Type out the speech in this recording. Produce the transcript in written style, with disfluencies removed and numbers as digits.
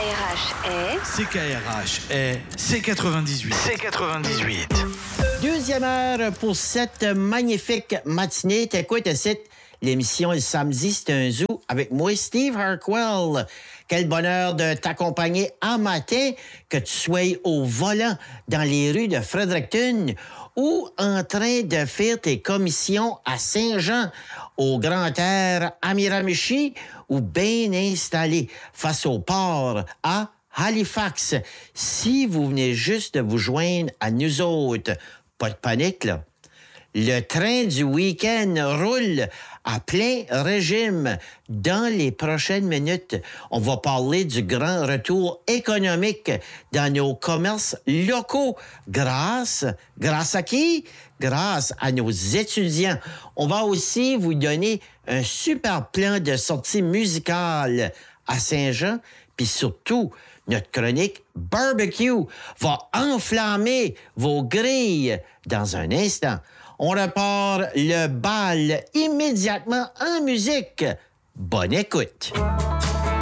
CKRH est C98. C98. Deuxième heure pour cette magnifique matinée. T'écoutes ici l'émission le samedi, c'est un zoo avec moi, Steve Harquell. Quel bonheur de t'accompagner en matin, que tu sois au volant dans les rues de Fredericton ou en train de faire tes commissions à Saint-Jean, au Grand Air à Miramichi ou bien installé face au port à Halifax. Si vous venez juste de vous joindre à nous autres, pas de panique, là. Le train du week-end roule à plein régime. Dans les prochaines minutes, on va parler du grand retour économique dans nos commerces locaux. Grâce à qui? Grâce à nos étudiants. On va aussi vous donner un super plan de sortie musicale à Saint-Jean, puis surtout, notre chronique barbecue va enflammer vos grilles dans un instant. On repart le bal immédiatement en musique. Bonne écoute.